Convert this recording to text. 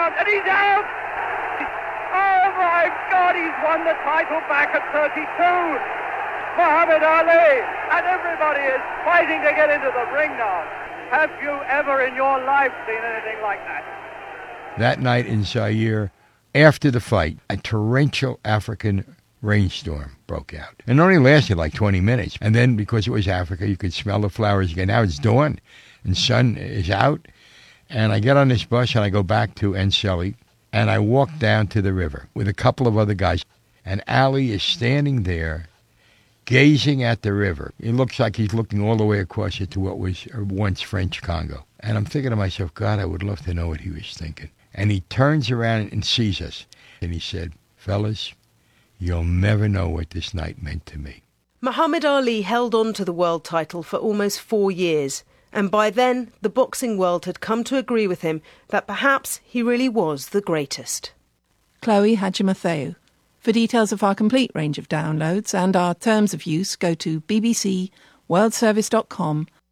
out, and he's out! Oh my God, he's won the title back at 32! Muhammad Ali, and everybody is fighting to get into the ring now. Have you ever in your life seen anything like that? That night in Zaire, after the fight, a torrential African rainstorm broke out. And it only lasted like 20 minutes. And then, because it was Africa, you could smell the flowers again. Now it's dawn, and sun is out. And I get on this bus, and I go back to Enschede, and I walk down to the river with a couple of other guys. And Ali is standing there, gazing at the river. It looks like he's looking all the way across it to what was once French Congo. And I'm thinking to myself, God, I would love to know what he was thinking. And he turns around and sees us. And he said, fellas, you'll never know what this night meant to me. Muhammad Ali held on to the world title for almost 4 years. And by then, the boxing world had come to agree with him that perhaps he really was the greatest. Chloe Hadjimatheou. For details of our complete range of downloads and our terms of use, go to bbcworldservice.com